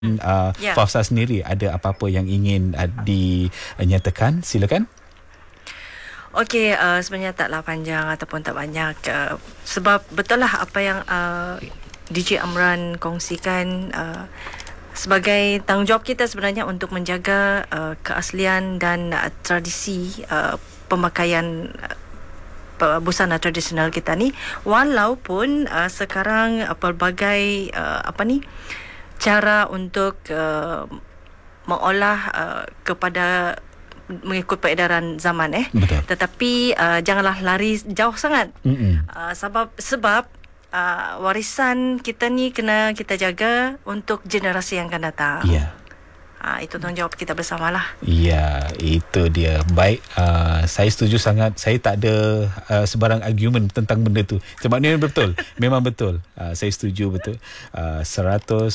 Fafsa sendiri ada apa-apa yang ingin dinyatakan? Silakan. Okey, sebenarnya taklah panjang ataupun tak banyak, sebab betul lah apa yang DJ Amran kongsikan. Sebagai tanggungjawab kita sebenarnya untuk menjaga keaslian dan tradisi pemakaian busana tradisional kita ni, walaupun sekarang pelbagai cara untuk mengolah kepada mengikut peredaran zaman Betul. tetapi janganlah lari jauh sangat. Sebab warisan kita ni kena kita jaga untuk generasi yang akan datang. Ya. Itu tanggungjawab kita bersamalah. Ya, itu dia. Baik, saya setuju sangat. Saya tak ada sebarang argument tentang benda tu. Sebab ni betul. Memang betul. Saya setuju betul. 110%.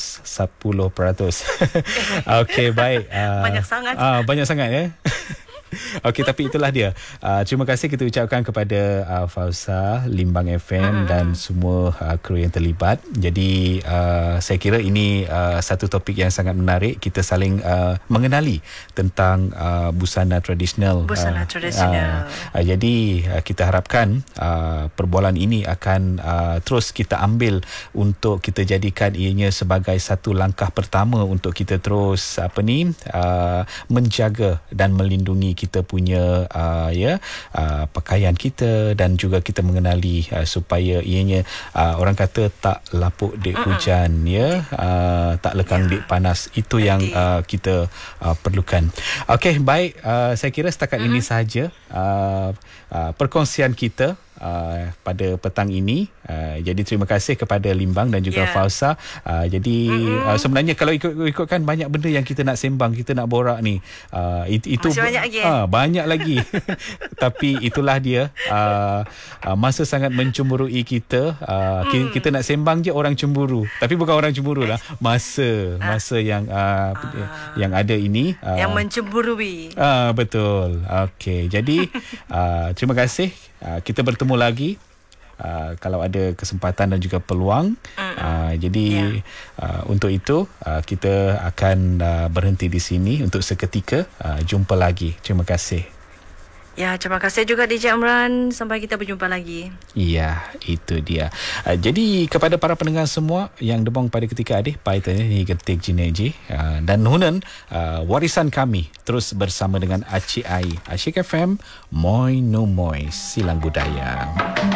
Okey, baik. Banyak sangat. Banyak sangat ya. Okey, tapi itulah dia. Terima kasih kita ucapkan kepada Fafsa, Limbang FM dan semua kru yang terlibat. Jadi saya kira ini satu topik yang sangat menarik. Kita saling mengenali tentang busana tradisional. Jadi kita harapkan perbualan ini akan terus kita ambil untuk kita jadikan ianya sebagai satu langkah pertama untuk kita terus menjaga dan melindungi kita punya pakaian kita dan juga kita mengenali supaya ianya orang kata tak lapuk dek hujan tak lekang dek panas. Itu yang kita perlukan. Okey, baik, saya kira setakat ini sahaja perkongsian kita pada petang ini. Jadi terima kasih kepada Limbang dan juga Fafsa. Jadi sebenarnya kalau ikutkan banyak benda yang kita nak sembang, kita nak borak ni, itu masih banyak lagi banyak lagi. Tapi itulah dia, masa sangat mencemburui kita. Kita nak sembang je orang cemburu, tapi bukan orang cemburu lah, masa yang ada ini yang mencemburui. Betul. Okey, jadi terima kasih. Kita bertemu lagi kalau ada kesempatan dan juga peluang. Jadi untuk itu kita akan berhenti di sini untuk seketika. Jumpa lagi. Terima kasih. Ya, terima kasih juga DJ Amran. Sampai kita berjumpa lagi. Ya, itu dia. Jadi kepada para pendengar semua yang debong pada ketika adik paitan ni ketik jineji dan hunan warisan kami terus bersama dengan Acik Ai. Asyik FM, Moi no Moi, silang budaya.